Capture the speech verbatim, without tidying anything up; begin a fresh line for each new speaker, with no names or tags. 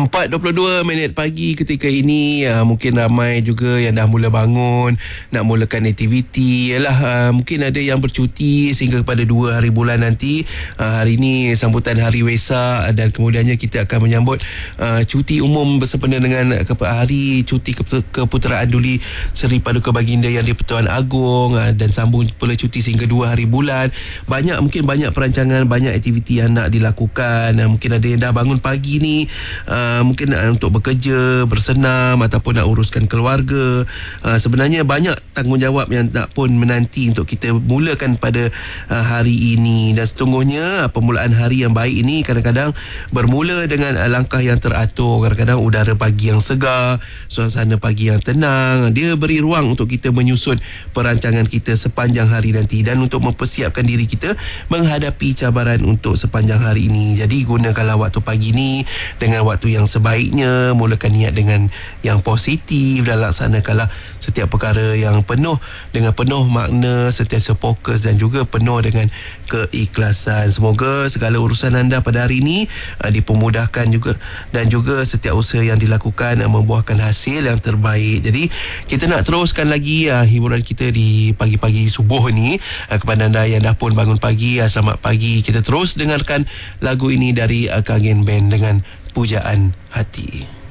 empat dua puluh dua minit pagi ketika ini. uh, Mungkin ramai juga yang dah mula bangun, nak mulakan aktiviti. Yalah, uh, mungkin ada yang bercuti sehingga kepada dua hari bulan nanti. uh, Hari ini sambutan Hari Wesak, dan kemudiannya kita akan menyambut uh, cuti umum bersempena dengan ke- Hari Cuti Kep- Keputeraan Duli Seri Paduka Baginda Yang di-Pertuan Agong, uh, dan sambung pula cuti sehingga dua hari bulan. Banyak, mungkin banyak perancangan, banyak aktiviti yang nak dilakukan. uh, Mungkin ada yang dah bangun pagi ni, uh, mungkin uh, untuk bekerja, bersenam ataupun nak uruskan keluarga. Uh, sebenarnya banyak tanggungjawab yang tak pun menanti untuk kita mulakan pada uh, hari ini. Dan setungguhnya uh, permulaan hari yang baik ini kadang-kadang bermula dengan uh, langkah yang teratur. Kadang-kadang udara pagi yang segar, suasana pagi yang tenang, dia beri ruang untuk kita menyusun perancangan kita sepanjang hari nanti, dan untuk mempersiapkan diri kita menghadapi cabaran untuk sepanjang hari ini. Jadi gunakanlah waktu pagi ni dengan waktu yang sebaiknya. Mulakan niat dengan yang positif dan laksanakanlah setiap perkara yang penuh dengan penuh makna, sentiasa fokus dan juga penuh dengan keikhlasan. Semoga segala urusan anda pada hari ini uh, dipermudahkan juga, dan juga setiap usaha yang dilakukan uh, membuahkan hasil yang terbaik. Jadi kita nak teruskan lagi uh, hiburan kita di pagi-pagi subuh ni. uh, Kepada anda yang dah pun bangun pagi, uh, selamat pagi. Kita terus dengarkan lagu ini dari uh, Kangen Band dengan Pujaan Hati.